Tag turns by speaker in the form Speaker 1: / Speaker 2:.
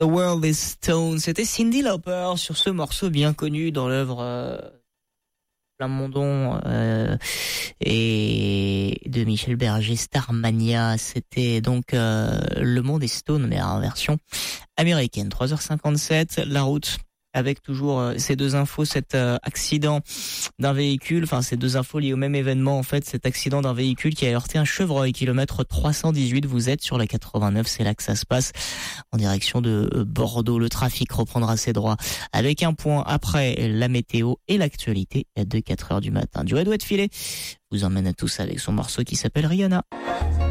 Speaker 1: The World is Stone. C'était Cyndi Lauper sur ce morceau bien connu dans l'œuvre Plamondon et de Michel Berger, Starmania. C'était donc Le Monde est Stone, mais en version américaine. 3h57, la route. Avec toujours ces deux infos, cet accident d'un véhicule, enfin ces deux infos liées au même événement en fait, cet accident d'un véhicule qui a heurté un chevreuil, kilomètre 318, vous êtes sur la 89, c'est là que ça se passe, en direction de Bordeaux. Le trafic reprendra ses droits avec un point après la météo et l'actualité de 4h du matin. Du Red Filet vous emmène à tous avec son morceau qui s'appelle Rihanna.